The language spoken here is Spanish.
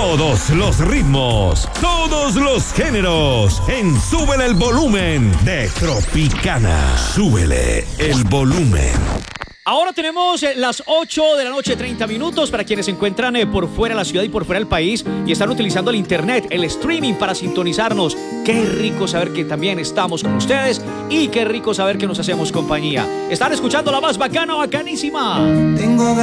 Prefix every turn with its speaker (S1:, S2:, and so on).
S1: Todos los ritmos, todos los géneros, en Súbele el Volumen de Tropicana. Súbele el volumen.
S2: Ahora tenemos las 8 de la noche, 30 minutos, para quienes se encuentran por fuera de la ciudad y por fuera del país y están utilizando el internet, el streaming para sintonizarnos. Qué rico saber que también estamos con ustedes y qué rico saber que nos hacemos compañía. Están escuchando la más bacana, bacanísima.